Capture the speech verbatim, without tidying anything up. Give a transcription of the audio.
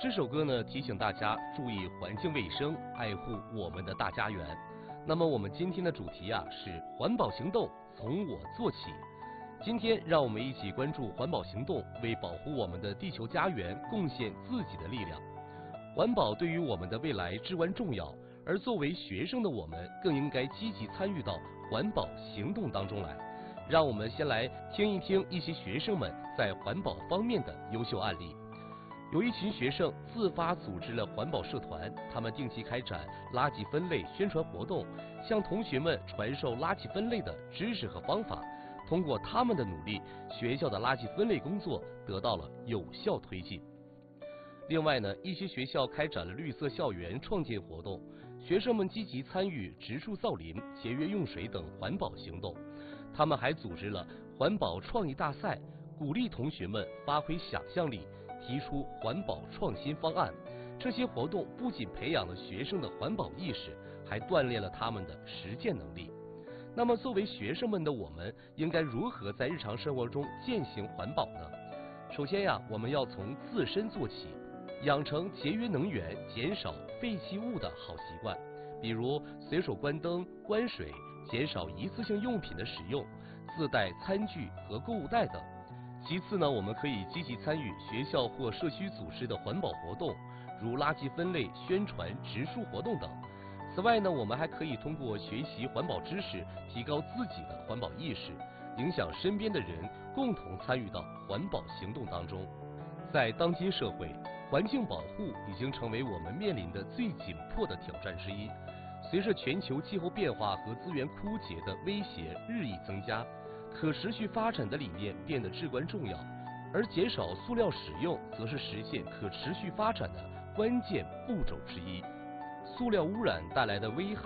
这首歌呢，提醒大家注意环境卫生，爱护我们的大家园。那么我们今天的主题啊是环保行动从我做起。今天让我们一起关注环保行动，为保护我们的地球家园贡献自己的力量。环保对于我们的未来至关重要，而作为学生的我们更应该积极参与到环保行动当中来。让我们先来听一听一些学生们在环保方面的优秀案例。有一群学生自发组织了环保社团，他们定期开展垃圾分类宣传活动，向同学们传授垃圾分类的知识和方法。通过他们的努力，学校的垃圾分类工作得到了有效推进。另外呢，一些学校开展了绿色校园创建活动，学生们积极参与植树造林、节约用水等环保行动。他们还组织了环保创意大赛，鼓励同学们发挥想象力，提出环保创新方案。这些活动不仅培养了学生的环保意识，还锻炼了他们的实践能力。那么作为学生们的我们，应该如何在日常生活中践行环保呢？首先呀，我们要从自身做起，养成节约能源、减少废弃物的好习惯，比如随手关灯、关水，减少一次性用品的使用，自带餐具和购物袋等。其次呢，我们可以积极参与学校或社区组织的环保活动，如垃圾分类、宣传、植树活动等。此外呢，我们还可以通过学习环保知识，提高自己的环保意识，影响身边的人，共同参与到环保行动当中。在当今社会，环境保护已经成为我们面临的最紧迫的挑战之一。随着全球气候变化和资源枯竭的威胁日益增加，可持续发展的理念变得至关重要，而减少塑料使用则是实现可持续发展的关键步骤之一。塑料污染带来的危害